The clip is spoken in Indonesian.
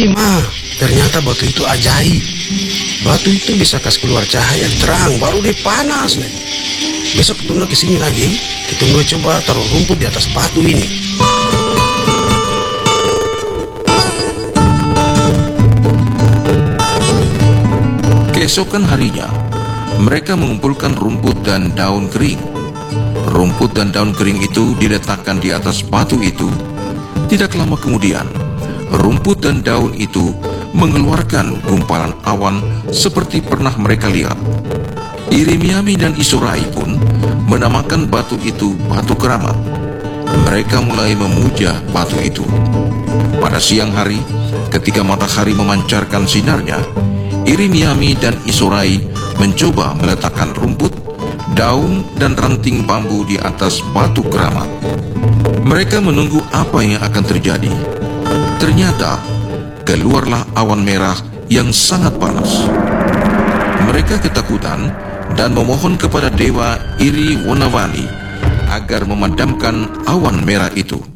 Ma, ternyata batu itu ajaib. Batu itu bisa kasih keluar cahaya terang, baru dia panas nih. Besok Tunda kesini lagi, kita coba taruh rumput di atas batu ini. Keesokan harinya, mereka mengumpulkan rumput dan daun kering. Rumput dan daun kering itu diletakkan di atas batu itu. Tidak lama kemudian, rumput dan daun itu mengeluarkan gumpalan awan seperti pernah mereka lihat. Irimiami dan Isurai pun menamakan batu itu batu keramat. Mereka mulai memuja batu itu. Pada siang hari, ketika matahari memancarkan sinarnya, Irimiami dan Isurai mencoba meletakkan rumput, daun, dan ranting bambu di atas batu keramat. Mereka menunggu apa yang akan terjadi. Ternyata, keluarlah awan merah yang sangat panas. Mereka ketakutan dan memohon kepada Dewa Iri Wonawani agar memadamkan awan merah itu.